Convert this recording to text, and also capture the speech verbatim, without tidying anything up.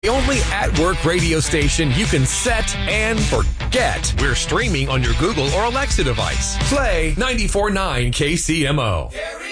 only at-work radio station you can set and forget. We're streaming on your Google or Alexa device. Play ninety-four point nine K C M O.